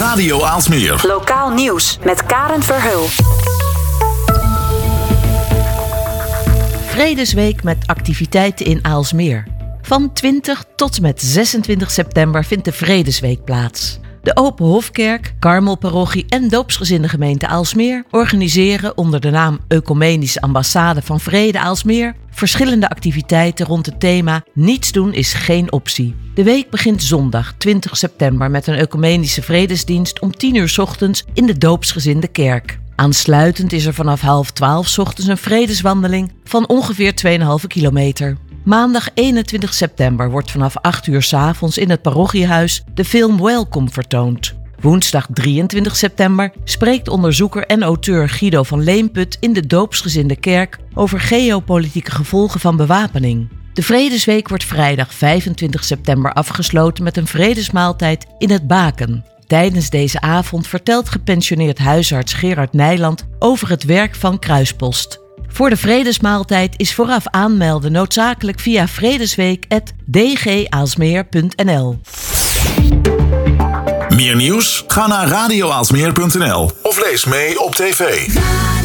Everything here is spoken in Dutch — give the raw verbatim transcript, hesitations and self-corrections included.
Radio Aalsmeer. Lokaal nieuws met Karen Verheul. Vredesweek met activiteiten in Aalsmeer. Van twintig tot en met zesentwintig september vindt de Vredesweek plaats. De Open Hofkerk, Karmelparochie en doopsgezinde gemeente Aalsmeer organiseren onder de naam Ecumenische Ambassade van Vrede Aalsmeer verschillende activiteiten rond het thema Niets doen is geen optie. De week begint zondag twintig september met een ecumenische vredesdienst om tien uur 's ochtends in de doopsgezinde kerk. Aansluitend is er vanaf half twaalf 's ochtends een vredeswandeling van ongeveer twee komma vijf kilometer. Maandag eenentwintig september wordt vanaf acht uur 's avonds in het parochiehuis de film Welcome vertoond. Woensdag drieëntwintig september spreekt onderzoeker en auteur Guido van Leemput in de doopsgezinde kerk over geopolitieke gevolgen van bewapening. De Vredesweek wordt vrijdag vijfentwintig september afgesloten met een vredesmaaltijd in het Baken. Tijdens deze avond vertelt gepensioneerd huisarts Gerard Nijland over het werk van Kruispost. Voor de vredesmaaltijd is vooraf aanmelden noodzakelijk via vredesweek punt d g aalsmeer punt n l. Meer nieuws? Ga naar radio aalsmeer punt n l of lees mee op tv.